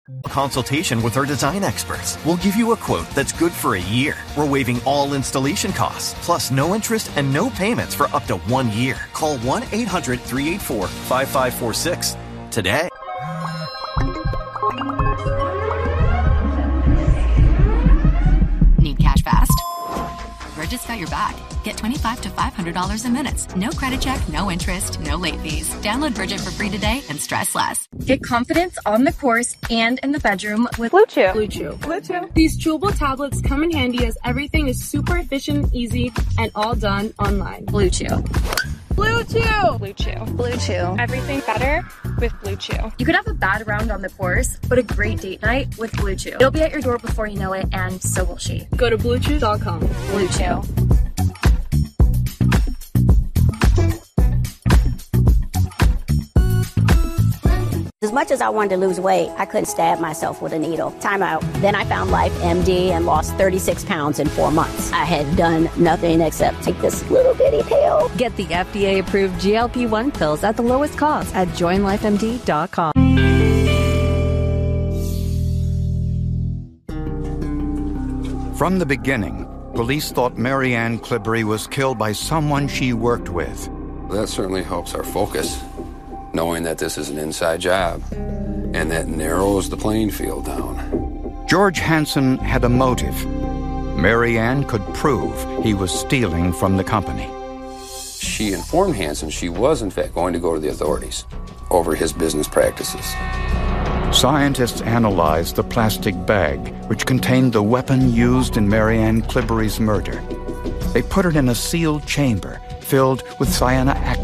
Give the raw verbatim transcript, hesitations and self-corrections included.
A consultation with our design experts. We'll give you a quote that's good for a year. We're waiving all installation costs, plus no interest and no payments for up to one year. Call one eight hundred three eight four five five four six today. Need cash fast? Bridget's got your back. Get twenty-five to five hundred dollars in minutes. No credit check, no interest, no late fees. Download Bridget for free today and stress less. Get confidence on the course and in the bedroom with Blue Chew. Blue Chew. Blue Chew. These chewable tablets come in handy as everything is super efficient, easy, and all done online. Blue Chew. Blue Chew. Blue Chew. Blue Chew. Everything better with Blue Chew. You could have a bad round on the course, but a great date night with Blue Chew. It'll be at your door before you know it, and so will she. Go to blue chew dot com. Blue Chew. As much as I wanted to lose weight, I couldn't stab myself with a needle. Time out. Then I found Life M D and lost thirty-six pounds in four months. I had done nothing except take this little bitty pill. Get the F D A-approved G L P one pills at the lowest cost at join life M D dot com. From the beginning, police thought Mary Ann Clibbery was killed by someone she worked with. That certainly helps our focus, knowing that this is an inside job, and that narrows the playing field down. George Hansen had a motive. Mary Ann could prove he was stealing from the company. She informed Hansen she was, in fact, going to go to the authorities over his business practices. Scientists analyzed the plastic bag which contained the weapon used in Mary Ann Clibbery's murder. They put it in a sealed chamber filled with cyanoacrylate.